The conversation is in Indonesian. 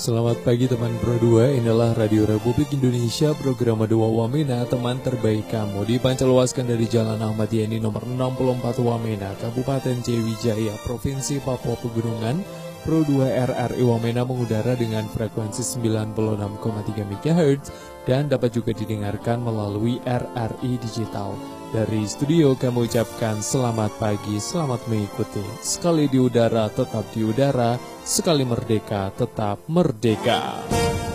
Selamat pagi teman Pro 2, inilah Radio Republik Indonesia, program Dua Wamena, teman terbaik kamu. Dipancarluaskan dari Jalan Ahmad Yani nomor 64 Wamena, Kabupaten Jayawijaya, Provinsi Papua Pegunungan. Pro 2 RRI Wamena mengudara dengan frekuensi 96,3 MHz dan dapat juga didengarkan melalui RRI Digital. Dari studio kami ucapkan selamat pagi, selamat mengikuti. Sekali di udara tetap di udara, sekali merdeka tetap merdeka.